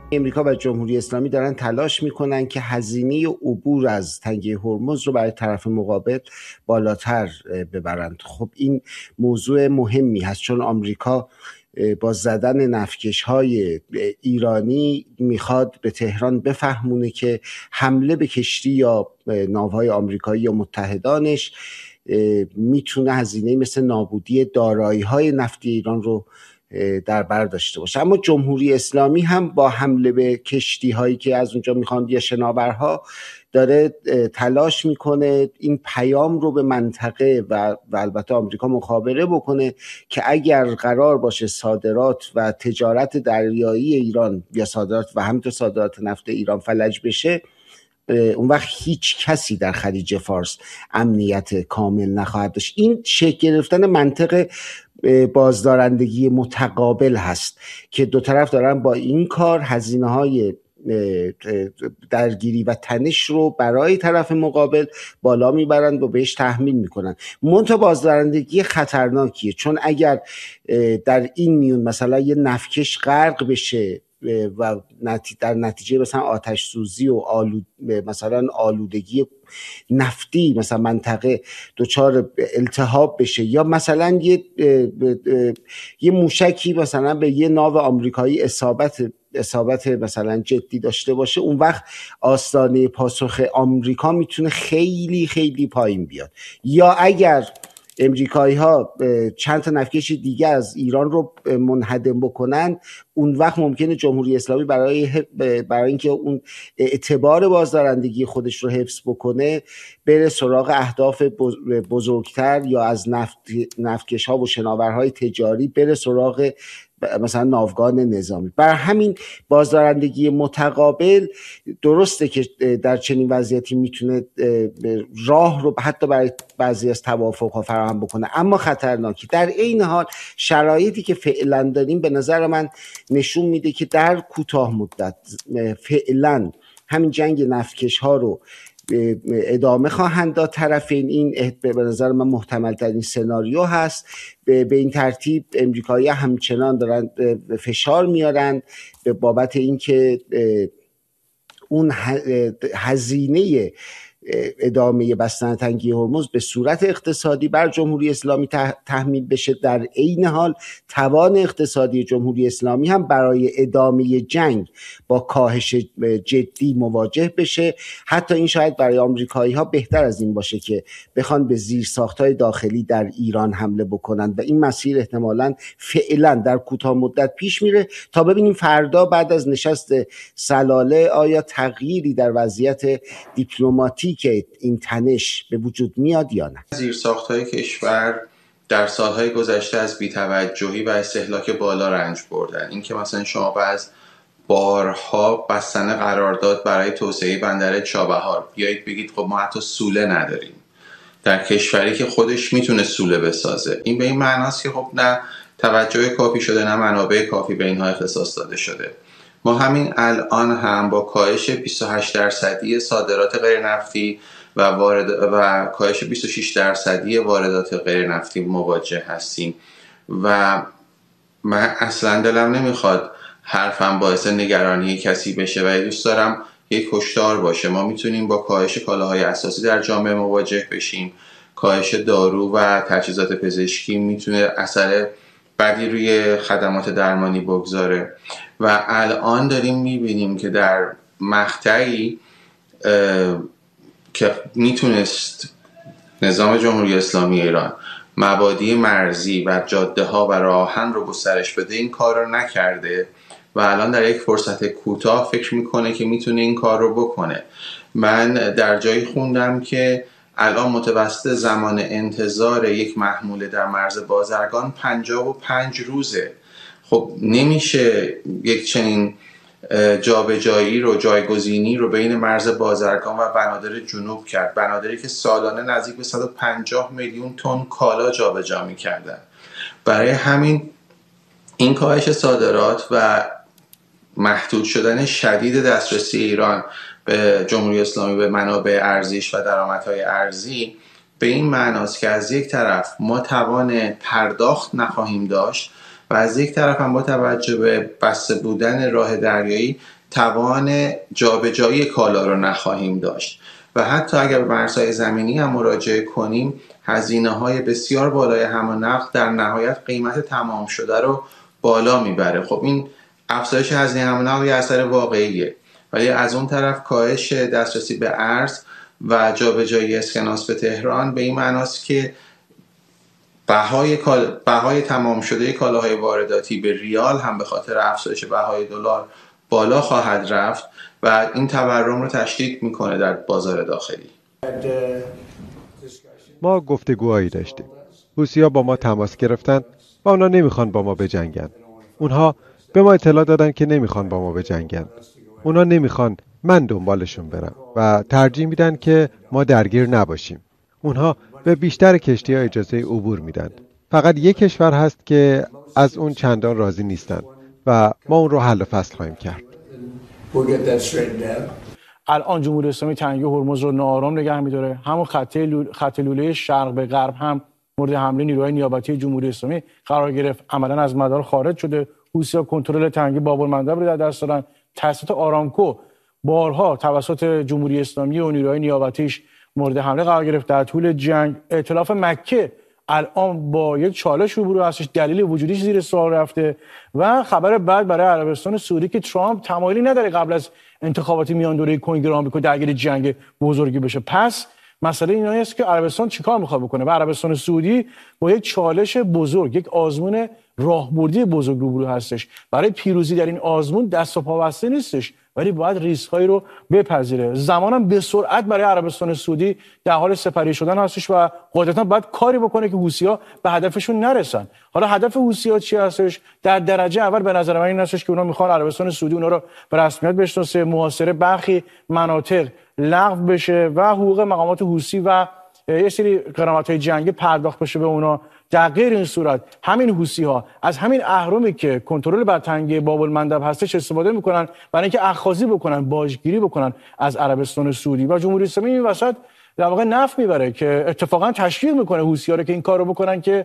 امریکا و جمهوری اسلامی دارن تلاش میکنن که هزینه عبور از تنگه هرمز رو برای طرف مقابل بالاتر ببرند. خب این موضوع مهمی هست، چون آمریکا با زدن نفتکش‌های ایرانی میخواد به تهران بفهمونه که حمله به کشتی یا ناوهای آمریکایی یا متحدانش میتونه هزینه مثل نابودی دارایی‌های نفتی ایران رو در بر داشته باشه. اما جمهوری اسلامی هم با حمله به کشتی هایی که از اونجا میخوان یا شناورها داره تلاش میکنه این پیام رو به منطقه و البته آمریکا مخابره بکنه که اگر قرار باشه صادرات و تجارت دریایی ایران یا صادرات و همینطور صادرات نفت ایران فلج بشه، اون وقت هیچ کسی در خلیج فارس امنیت کامل نخواهد داشت. این شکل گرفتن منطق بازدارندگی متقابل هست که دو طرف دارن با این کار هزینه‌های درگیری و تنش رو برای طرف مقابل بالا میبرند و بهش تحمیل میکنن. منتها بازدارندگی خطرناکیه، چون اگر در این میون مثلا یه نفتکش غرق بشه و در نتیجه مثلا آتش سوزی و مثلا آلودگی نفتی مثلا منطقه دچار التهاب بشه، یا مثلا یه موشکی مثلا به یه ناو آمریکایی اصابت مثلا جدی داشته باشه، اون وقت آستانه پاسخ آمریکا میتونه خیلی خیلی پایین بیاد. یا اگر امریکایی ها چند تا نفتکش دیگه از ایران رو منهدم بکنن، اون وقت ممکنه جمهوری اسلامی برای اینکه اون اعتبار بازدارندگی خودش رو حفظ بکنه بره سراغ اهداف بزرگتر، یا از نفتکش ها و شناورهای تجاری بره سراغ مثلا ناوگان نظامی. بر همین بازدارندگی متقابل درسته که در چنین وضعیتی میتونه راه رو حتی برای بعضی از توافق‌ها فراهم بکنه، اما خطرناکی. در این حال شرایطی که فعلا داریم به نظر من نشون میده که در کوتاه مدت فعلا همین جنگ نفتکش ها رو ادامه خواهند داد طرفین. این به نظر من محتمل ترین سناریو هست. به این ترتیب امریکایی همچنان دارن فشار میارن به بابت اینکه اون هزینه ادامه بستن تنگی هرمز به صورت اقتصادی بر جمهوری اسلامی تحمیل بشه. در عین حال توان اقتصادی جمهوری اسلامی هم برای ادامه جنگ با کاهش جدی مواجه بشه. حتی این شاید برای آمریکایی ها بهتر از این باشه که بخوان به زیرساخت‌های داخلی در ایران حمله بکنن و این مسیر احتمالاً فعلا در کوتاه مدت پیش میره تا ببینیم فردا بعد از نشست سلاله آیا تغییری در وضعیت دیپلماتیک که این تنش به وجود میاد یا نه. زیرساخت‌های کشور در سالهای گذشته از بی‌توجهی و استهلاک بالا رنج بردن. این که مثلا شما از بارها بستن قرارداد برای توسعه بندر چابهار بیایید بگید خب ما حتی سوله نداریم در کشوری که خودش میتونه سوله بسازه. این به این معناست که خب نه توجه کافی شده، نه منابع کافی به اینها اختصاص داده شده. ما همین الان هم با کاهش 28% صادرات غیر نفتی و کاهش 26% واردات غیر نفتی مواجه هستیم و من اصلا دلم نمیخواد حرفم باعث نگرانی کسی بشه و دوست دارم یک هشدار باشه. ما میتونیم با کاهش کالاهای اساسی در جامعه مواجه بشیم. کاهش دارو و تجهیزات پزشکی میتونه اثر بدی روی خدمات درمانی بگذاره و الان داریم میبینیم که در مقطعی که میتونست نظام جمهوری اسلامی ایران مبادی مرزی و جاده ها و راهن رو گسترش بده این کار رو نکرده و الان در یک فرصت کوتاه فکر میکنه که میتونه این کار رو بکنه. من در جایی خوندم که الان متوسط زمان انتظار یک محموله در مرز بازرگان 55 روزه. خب نمیشه یک چنین جابجایی رو، جایگزینی رو بین مرز بازرگان و بنادر جنوب کرد. بنادری که سالانه نزدیک به 150 میلیون تن کالا جابجا می‌کردن. برای همین این کاهش صادرات و محدود شدن شدید دسترسی ایران به جمهوری اسلامی به منابع ارزیش و درآمدهای ارزی به این معناست که از یک طرف ما توان پرداخت نخواهیم داشت و از یک طرف هم با توجه به بسته بودن راه دریایی توان جابجایی کالا رو نخواهیم داشت و حتی اگر به مرزهای زمینی هم مراجعه کنیم هزینه‌های بسیار بالای حمل و نقل در نهایت قیمت تمام شده رو بالا میبره. خب این افزایش هزینه حمل و نقل یه اثر واقعیه، ولی از اون طرف کاهش دسترسی به ارز و جابجایی اسکناس به تهران به این معناست که بهای تمام شده کالاهای وارداتی به ریال هم به خاطر افزایش بهای دلار بالا خواهد رفت و این تورم رو تشدید میکنه در بازار داخلی. ما گفتگوهایی داشتیم. حوثی‌ها با ما تماس گرفتن و اونا نمیخوان با ما بجنگن. اونها به ما اطلاع دادن که نمیخوان با ما بجنگن. اونا نمیخوان من دنبالشون برم و ترجیح میدن که ما درگیر نباشیم. اونها به بیشتر کشتی‌ها اجازه عبور میدن. فقط یک کشور هست که از اون چندان راضی نیستن و ما اون رو حل و فصل خواهیم کرد. الان جمهوری اسلامی تنگه هرمز رو ناآرام نگه می‌داره. همون خط لوله شرق به غرب هم مورد حمله نیروهای نیابتی جمهوری اسلامی قرار گرفت، عملاً از مدار خارج شده. حوثی‌ها کنترل تنگه باب‌المندب رو در دست دارن. تأسیسات آرامکو بارها توسط جمهوری اسلامی و نیروهای نیابتیش مورد حمله قرار گرفت در طول جنگ. ائتلاف مکه الان با یک چالش روبرو هستش، دلیل وجودیش زیر سوال رفته و خبر بعد برای عربستان سعودی که ترامپ تمایلی نداره قبل از انتخابات میان دوره کنگره آمریکا درگیر جنگ بزرگی بشه. پس مسئله این است که عربستان چیکار میخواد بکنه و عربستان سعودی با یک چالش بزرگ، یک آزمون راهبردی بزرگ روبرو هستش. برای پیروزی در این آزمون دست و پا بسته نیستش، ولی باید ریسک‌هایی رو بپذیره. زمانم به سرعت برای عربستان سعودی در حال سپری شدن هستش و قاعدتاً باید کاری بکنه که حوثی‌ها به هدفشون نرسن. حالا هدف حوثی‌ها چی هستش؟ در درجه اول به نظر من این هستش که اونا میخوان عربستان سعودی اونا رو به رسمیت بشناسه، محاصره برخی مناطق لغو بشه و حقوق مقامات حوثی و یه سری غرامت‌های جنگی پرداخت بشه به اونا. در غیر این صورت همین حوثی‌ها از همین اهرمی که کنترل بر تنگه باب‌المندب هستش استفاده میکنن برای اینکه اخاذی بکنن، باجگیری بکنن از عربستان سعودی و جمهوری اسلامی این وسط در واقع نفع میبره که اتفاقا تشویق میکنه حوثی‌ها رو که این کارو بکنن که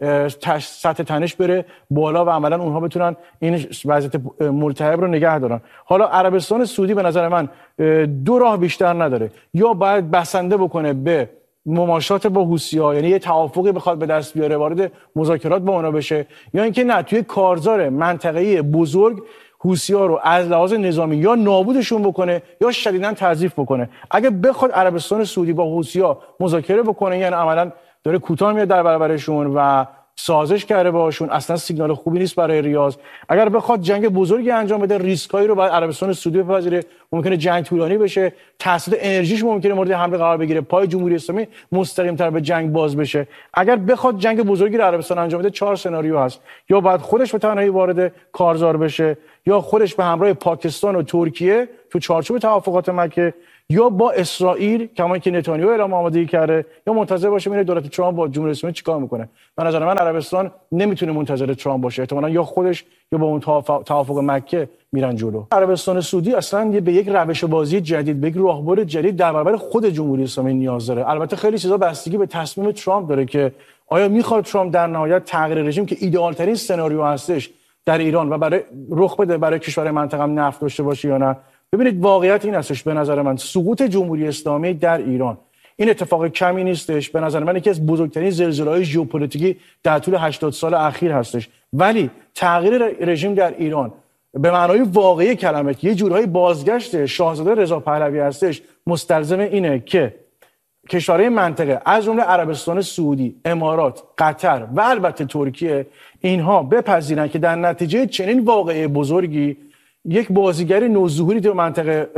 سطح تنش بره بالا و عملاً اونها بتونن این وضعیت ملتهب رو نگه دارن. حالا عربستان سعودی به نظر من دو راه بیشتر نداره، یا باید بسنده بکنه به مماشات با حوثی‌ها، یعنی یه توافقی بخواد به دست بیاره، وارد مذاکرات با اونا بشه، یا اینکه نه توی کارزار منطقه‌ای بزرگ حوثی‌ها رو از لحاظ نظامی یا نابودشون بکنه یا شدیداً تضعیف بکنه. اگه بخواد عربستان سعودی با حوثی‌ها مذاکره بکنه، یعنی عملاً داره کوتاه میاد در برابرشون و سازش کرده باشون، اصلا سیگنال خوبی نیست برای ریاض. اگر بخواد جنگ بزرگی انجام بده، ریسکایی رو باید عربستان سعودی بپذیره، ممکنه جنگ طولانی بشه، تاثیر انرژیش ممکنه مورد حمله قرار بگیره، پای جمهوری اسلامی مستقیم‌تر به جنگ باز بشه. اگر بخواد جنگ بزرگی رو عربستان انجام بده، 4 سناریو هست: یا باید خودش به تنهایی وارد کارزار بشه، یا خودش به همراه پاکستان و ترکیه تو چارچوب توافقات مکه، یا با اسرائیل کما که نتانیاهو اعلام آمادگی کرده، یا منتظر باشه ببینه دولت ترامپ با جمهوری اسلامی چیکار میکنه. به نظر من عربستان نمیتونه منتظر ترامپ باشه، احتمالاً یا خودش یا با اون توافق مکه میرن جلو. عربستان سعودی اصلا به یک روش بازی جدید، به یک راهبر جدید در برابر خود جمهوری اسلامی نیاز داره. البته خیلی چیزا بستگی به تصمیم ترامپ داره که آیا میخواد ترامپ در نهایت تغییر رژیم که ایدئال ترین سناریو هستش در ایران و برای رخ بده برای کشور منطقه هم نفت داشته باشه یا نه. ببینید واقعیت این هستش، به نظر من سقوط جمهوری اسلامی در ایران این اتفاق کمی نیستش. به نظر من یکی از بزرگترین زلزله‌های ژئوپلیتیکی در طول 80 سال اخیر هستش. ولی تغییر رژیم در ایران به معنای واقعی کلمه که یه جورایی بازگشت شاهزاده رضا پهلوی هستش، مستلزم اینه که کشورهای منطقه از جمله عربستان سعودی، امارات، قطر و البته ترکیه اینها بپذیرن که در نتیجه چنین واقعه بزرگی یک بازیگر نوظهوری تو منطقه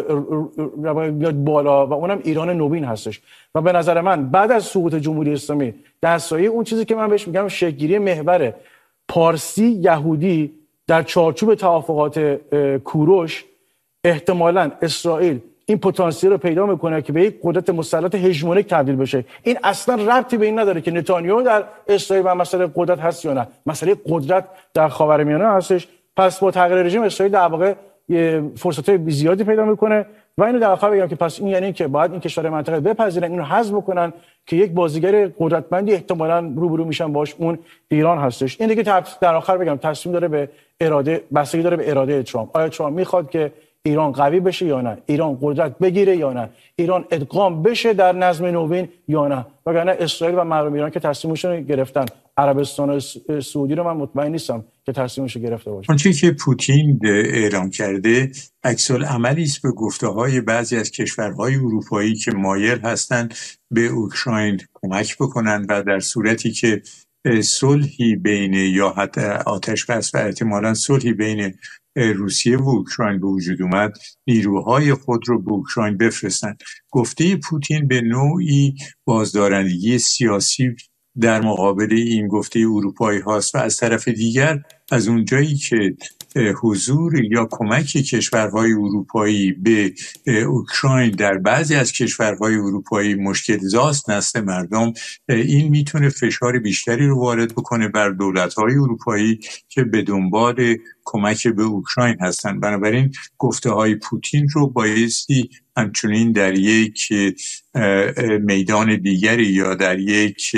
میاد بالا و اونم ایران نوین هستش. و به نظر من بعد از سقوط جمهوری اسلامی در سایه اون چیزی که من بهش میگم شکل‌گیری محور پارسی یهودی در چارچوب توافقات کوروش، احتمالاً اسرائیل این پتانسیل رو پیدا میکنه که به یک قدرت مسلط هژمونیک تبدیل بشه. این اصلا ربطی به این نداره که نتانیاهو در اسرائیل و مسئله قدرت هست یا نه، مسئله قدرت در خاورمیانه هستش. پس با تغییر رژیم اسرائیل در واقع فرصت‌های زیادی پیدا میکنه و اینو در آخر بگم که پس این یعنی که باید این کشورهای منطقه بپذیرن، اینو حذف بکنن که یک بازیگر قدرتمندی احتمالاً روبرو میشن باش، اون ایران هستش. این دیگه در آخر بگم تصمیم داره به اراده، بستگی داره به اراده ترامپ. آیا ترامپ میخواد که ایران قوی بشه یا نه، ایران قدرت بگیره یا نه، ایران ادغام بشه در نظم نوین یا نه. وگرنه اسرائیل و مردم ایران که تصمیمشون گرفتن، عربستان و سعودی رو من مطمئن نیستم که تصمیمش گرفته باشه. آنچه که پوتین اعلام کرده عکس العملی است به گفته‌های بعضی از کشورهای اروپایی که مایل هستند به اوکراین کمک بکنند و در صورتی که صلحی بین یا حتی آتش بس و احتمالاً صلحی بین روسیه و اوکراین به وجود اومد، نیروهای خود رو به اوکراین بفرستند. گفته پوتین به نوعی بازدارندگی سیاسی در مقابل این گفته اروپایی هاست و از طرف دیگر از اونجایی که حضور یا کمک کشورهای اروپایی به اوکراین در بعضی از کشورهای اروپایی مشکل زاست نسل مردم، این میتونه فشار بیشتری رو وارد بکنه بر دولت‌های اروپایی که به دنبال کمک به اوکراین هستند. بنابراین گفته‌های پوتین رو بایستی همچنین در یک میدان دیگری یا در یک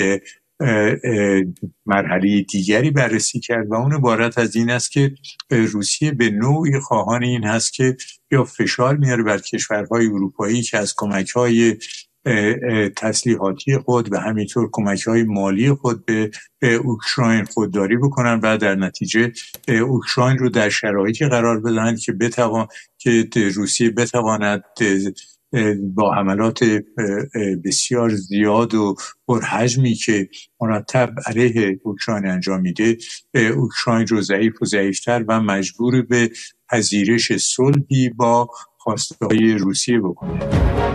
مرحله دیگری بررسی کرد و اون عبارت از این است که روسیه به نوعی خواهان این هست که یا فشار میاره بر کشورهای اروپایی که از کمک‌های تسلیحاتی خود و همینطور کمک‌های مالی خود به اوکراین خودداری بکنن و در نتیجه اوکراین رو در شرایطی قرار بدن که روسیه بتواند با حملات بسیار زیاد و پرحجمی که مرتب علیه اوکراین انجام میده اوکراین رو ضعیف و ضعیفتر و مجبور به پذیرش صلحی با خواسته‌های روسیه بکنه.